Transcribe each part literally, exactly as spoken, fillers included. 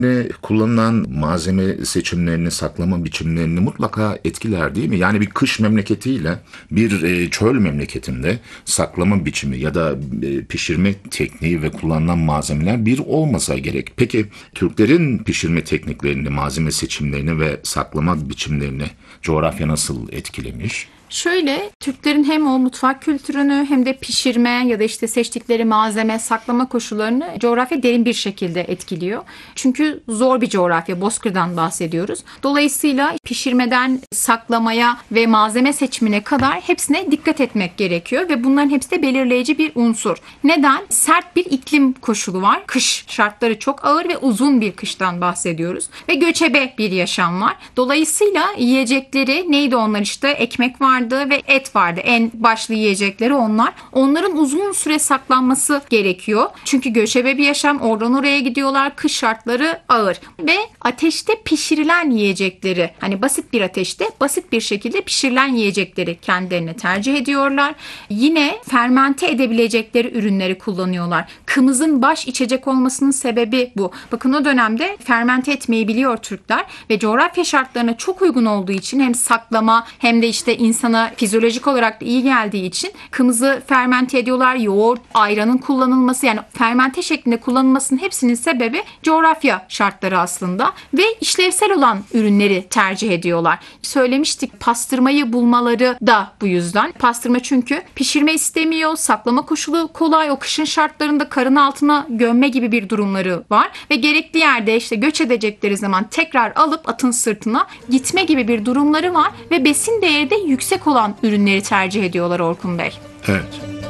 Ne kullanılan malzeme seçimlerini, saklama biçimlerini mutlaka etkiler değil mi? Yani bir kış memleketiyle bir e, çöl memleketinde saklama biçimi ya da e, pişirme tekniği ve kullanılan malzemeler bir olmasa gerek. Peki Türklerin pişirme tekniklerini, malzeme seçimlerini ve saklama biçimlerini coğrafya nasıl etkilemiş? Şöyle, Türklerin hem o mutfak kültürünü hem de pişirme ya da işte seçtikleri malzeme, saklama koşullarını coğrafya derin bir şekilde etkiliyor. Çünkü zor bir coğrafya, Bozkır'dan bahsediyoruz. Dolayısıyla pişirmeden saklamaya ve malzeme seçimine kadar hepsine dikkat etmek gerekiyor ve bunların hepsi de belirleyici bir unsur. Neden? Sert bir iklim koşulu var. Kış şartları çok ağır ve uzun bir kıştan bahsediyoruz ve göçebe bir yaşam var. Dolayısıyla yiyecekleri neydi onlar işte? Ekmek var ve et vardı. En başlı yiyecekleri onlar. Onların uzun süre saklanması gerekiyor. Çünkü göçebe bir yaşam. Oradan oraya gidiyorlar. Kış şartları ağır. Ve ateşte pişirilen yiyecekleri, hani basit bir ateşte basit bir şekilde pişirilen yiyecekleri kendilerine tercih ediyorlar. Yine fermente edebilecekleri ürünleri kullanıyorlar. Kımızın baş içecek olmasının sebebi bu. Bakın o dönemde fermente etmeyi biliyor Türkler ve coğrafya şartlarına çok uygun olduğu için hem saklama hem de işte insan fizyolojik olarak da iyi geldiği için kımızı fermente ediyorlar. Yoğurt, ayranın kullanılması, yani fermente şeklinde kullanılmasının hepsinin sebebi coğrafya şartları aslında ve işlevsel olan ürünleri tercih ediyorlar. Söylemiştik, pastırmayı bulmaları da bu yüzden. Pastırma çünkü pişirme istemiyor, saklama koşulu kolay, o kışın şartlarında karın altına gömme gibi bir durumları var ve gerekli yerde işte göç edecekleri zaman tekrar alıp atın sırtına gitme gibi bir durumları var ve besin değeri de yüksek olan ürünleri tercih ediyorlar Orkun Bey. Evet.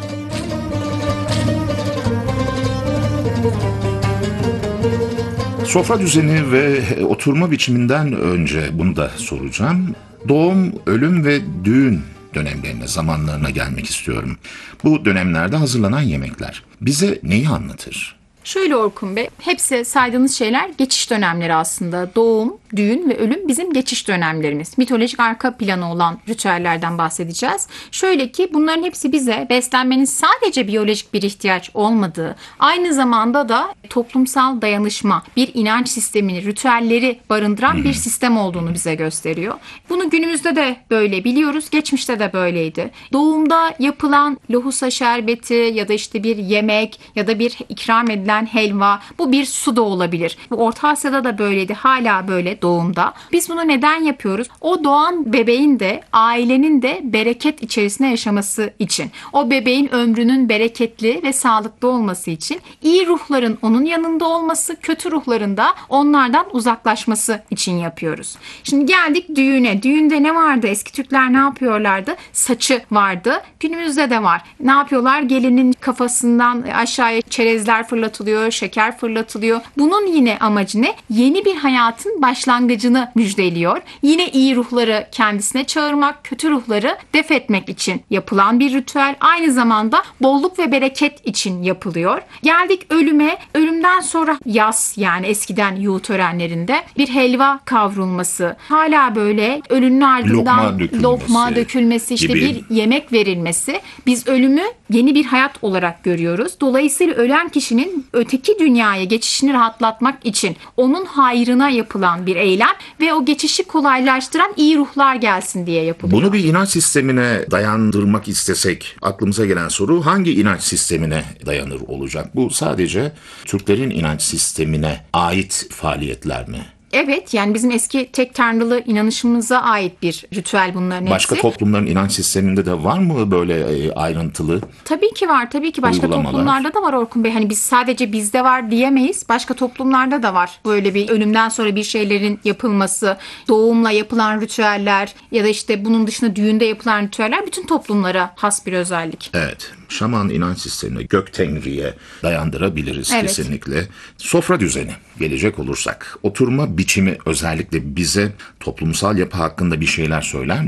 Sofra düzeni ve oturma biçiminden önce bunu da soracağım. Doğum, ölüm ve düğün dönemlerine, zamanlarına gelmek istiyorum. Bu dönemlerde hazırlanan yemekler bize neyi anlatır? Şöyle Orkun Bey, hepsi saydığınız şeyler geçiş dönemleri aslında. Doğum, düğün ve ölüm bizim geçiş dönemlerimiz. Mitolojik arka planı olan ritüellerden bahsedeceğiz. Şöyle ki bunların hepsi bize beslenmenin sadece biyolojik bir ihtiyaç olmadığı, aynı zamanda da toplumsal dayanışma, bir inanç sistemini, ritüelleri barındıran bir sistem olduğunu bize gösteriyor. Bunu günümüzde de böyle biliyoruz, geçmişte de böyleydi. Doğumda yapılan lohusa şerbeti ya da işte bir yemek ya da bir ikram edilen helva, bu bir su da olabilir. Orta Asya'da da böyleydi, hala böyle doğumda. Biz bunu neden yapıyoruz? O doğan bebeğin de ailenin de bereket içerisinde yaşaması için. O bebeğin ömrünün bereketli ve sağlıklı olması için, iyi ruhların onun yanında olması, kötü ruhların da onlardan uzaklaşması için yapıyoruz. Şimdi geldik düğüne. Düğünde ne vardı? Eski Türkler ne yapıyorlardı? Saçı vardı. Günümüzde de var. Ne yapıyorlar? Gelinin kafasından aşağıya çerezler fırlatılıyor, şeker fırlatılıyor. Bunun yine amacı ne? Yeni bir hayatın başlangıcını müjdeliyor. Yine iyi ruhları kendisine çağırmak, kötü ruhları def etmek için yapılan bir ritüel. Aynı zamanda bolluk ve bereket için yapılıyor. Geldik ölüme. Ölümden sonra yas, yani eskiden yuğu törenlerinde bir helva kavrulması. Hala böyle ölünün ardından lokma dökülmesi, lokma dökülmesi işte gibi bir yemek verilmesi. Biz ölümü yeni bir hayat olarak görüyoruz. Dolayısıyla ölen kişinin öteki dünyaya geçişini rahatlatmak için onun hayrına yapılan bir eylem ve o geçişi kolaylaştıran iyi ruhlar gelsin diye yapılıyor. Bunu bir inanç sistemine dayandırmak istesek aklımıza gelen soru hangi inanç sistemine dayanır olacak? Bu sadece Türklerin inanç sistemine ait faaliyetler mi? Evet, yani bizim eski tek tanrılı inanışımıza ait bir ritüel bunların hepsi. Başka toplumların inanç sisteminde de var mı böyle e, ayrıntılı? Tabii ki var, tabii ki başka toplumlarda da var Orkun Bey. Hani biz sadece bizde var diyemeyiz. Başka toplumlarda da var. Böyle bir ölümden sonra bir şeylerin yapılması, doğumla yapılan ritüeller ya da işte bunun dışında düğünde yapılan ritüeller bütün toplumlara has bir özellik. Evet. Şaman inanç sistemine, gök tengriye dayandırabiliriz evet. Kesinlikle. Sofra düzeni gelecek olursak, oturma biçimi özellikle bize toplumsal yapı hakkında bir şeyler söyler mi?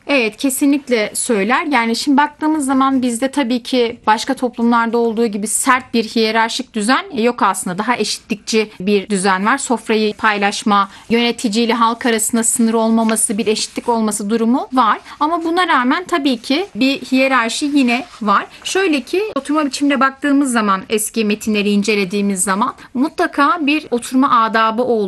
Evet, kesinlikle söyler. Yani şimdi baktığımız zaman bizde tabii ki başka toplumlarda olduğu gibi sert bir hiyerarşik düzen yok aslında. Daha eşitlikçi bir düzen var. Sofrayı paylaşma, yöneticiyle halk arasında sınır olmaması, bir eşitlik olması durumu var. Ama buna rağmen tabii ki bir hiyerarşi yine var. Şöyle ki oturma biçimine baktığımız zaman eski metinleri incelediğimiz zaman mutlaka bir oturma adabı olduğu